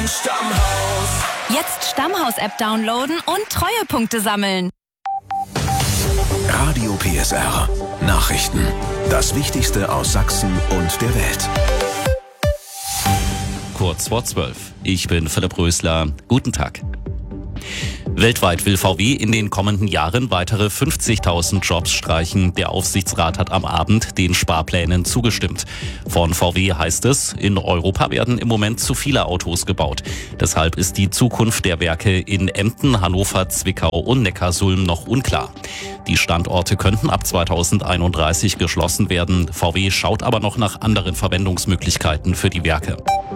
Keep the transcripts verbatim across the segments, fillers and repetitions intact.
Stammhaus. Jetzt Stammhaus-App downloaden und Treuepunkte sammeln. Radio P S R. Nachrichten. Das Wichtigste aus Sachsen und der Welt. Kurz vor zwölf. Ich bin Philipp Rösler. Guten Tag. Weltweit will V W in den kommenden Jahren weitere fünfzigtausend Jobs streichen. Der Aufsichtsrat hat am Abend den Sparplänen zugestimmt. Von V W heißt es, in Europa werden im Moment zu viele Autos gebaut. Deshalb ist die Zukunft der Werke in Emden, Hannover, Zwickau und Neckarsulm noch unklar. Die Standorte könnten ab zweitausendeinunddreißig geschlossen werden. V W schaut aber noch nach anderen Verwendungsmöglichkeiten für die Werke.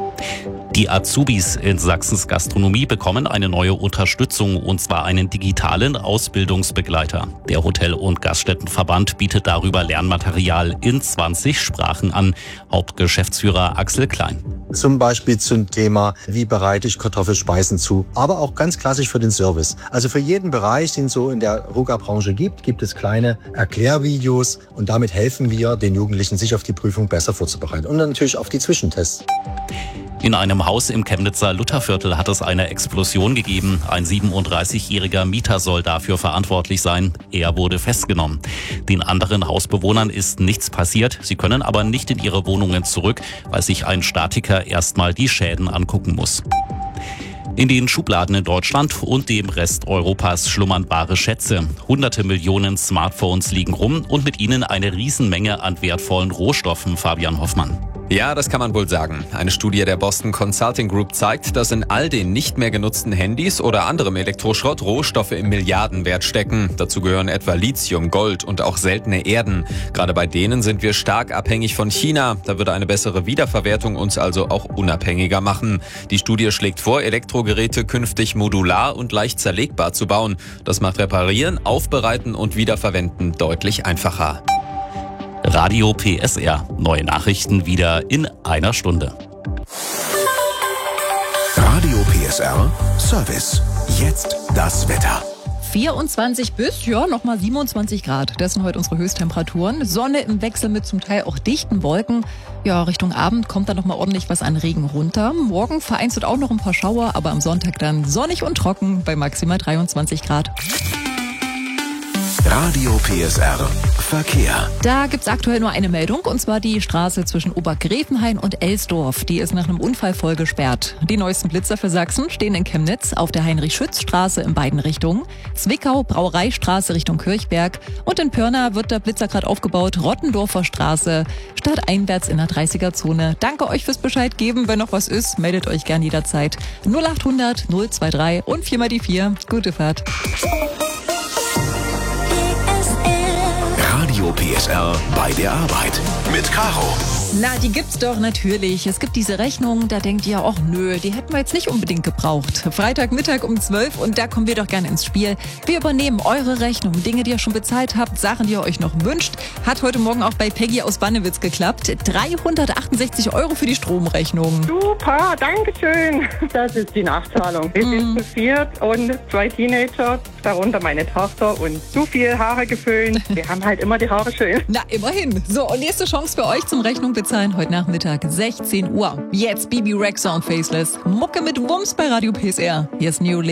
Die Azubis in Sachsens Gastronomie bekommen eine neue Unterstützung, und zwar einen digitalen Ausbildungsbegleiter. Der Hotel- und Gaststättenverband bietet darüber Lernmaterial in zwanzig Sprachen an. Hauptgeschäftsführer Axel Klein. Zum Beispiel zum Thema, wie bereite ich Kartoffelspeisen zu, aber auch ganz klassisch für den Service. Also für jeden Bereich, den es so in der Ruga-Branche gibt, gibt es kleine Erklärvideos, und damit helfen wir den Jugendlichen, sich auf die Prüfung besser vorzubereiten und natürlich auf die Zwischentests. In einem Haus im Chemnitzer Lutherviertel hat es eine Explosion gegeben. Ein siebenunddreißigjähriger Mieter soll dafür verantwortlich sein. Er wurde festgenommen. Den anderen Hausbewohnern ist nichts passiert. Sie können aber nicht in ihre Wohnungen zurück, weil sich ein Statiker erstmal die Schäden angucken muss. In den Schubladen in Deutschland und dem Rest Europas schlummern wahre Schätze. Hunderte Millionen Smartphones liegen rum und mit ihnen eine Riesenmenge an wertvollen Rohstoffen, Fabian Hoffmann. Ja, das kann man wohl sagen. Eine Studie der Boston Consulting Group zeigt, dass in all den nicht mehr genutzten Handys oder anderem Elektroschrott Rohstoffe im Milliardenwert stecken. Dazu gehören etwa Lithium, Gold und auch seltene Erden. Gerade bei denen sind wir stark abhängig von China. Da würde eine bessere Wiederverwertung uns also auch unabhängiger machen. Die Studie schlägt vor, Elektrogeräte künftig modular und leicht zerlegbar zu bauen. Das macht Reparieren, Aufbereiten und Wiederverwenden deutlich einfacher. Radio P S R. Neue Nachrichten wieder in einer Stunde. Radio P S R Service. Jetzt das Wetter. vierundzwanzig bis, ja, nochmal siebenundzwanzig Grad. Das sind heute unsere Höchsttemperaturen. Sonne im Wechsel mit zum Teil auch dichten Wolken. Ja, Richtung Abend kommt dann nochmal ordentlich was an Regen runter. Morgen vereinzelt auch noch ein paar Schauer, aber am Sonntag dann sonnig und trocken bei maximal dreiundzwanzig Grad. Radio P S R Verkehr. Da gibt's aktuell nur eine Meldung, und zwar die Straße zwischen Obergräfenhain und Elsdorf. Die ist nach einem Unfall voll gesperrt. Die neuesten Blitzer für Sachsen stehen in Chemnitz auf der Heinrich-Schütz-Straße in beiden Richtungen, Zwickau, Brauereistraße Richtung Kirchberg, und in Pirna wird der Blitzer gerade aufgebaut, Rottendorfer Straße, stadteinwärts in der dreißiger-Zone. Danke euch fürs Bescheid geben. Wenn noch was ist, meldet euch gern jederzeit. null achthundert null dreiundzwanzig und vier mal die vier. Gute Fahrt. Radio P S R bei der Arbeit mit Caro. Na, die gibt's doch natürlich. Es gibt diese Rechnung, da denkt ihr, ach nö, die hätten wir jetzt nicht unbedingt gebraucht. Freitagmittag um zwölf, und da kommen wir doch gerne ins Spiel. Wir übernehmen eure Rechnung, Dinge, die ihr schon bezahlt habt, Sachen, die ihr euch noch wünscht. Hat heute Morgen auch bei Peggy aus Bannewitz geklappt. dreihundertachtundsechzig Euro für die Stromrechnung. Super, danke schön. Das ist die Nachzahlung. Wir sind zu viert und zwei Teenager, darunter meine Tochter, und zu viel Haare geföhnt. Wir haben halt immer die Haare schön. Na, immerhin. So, und nächste Chance für euch zum Rechnung bezahlen heute Nachmittag, sechzehn Uhr. Jetzt Bibi Rexha und Faceless. Mucke mit Wumms bei Radio P S R. Hier ist New Link.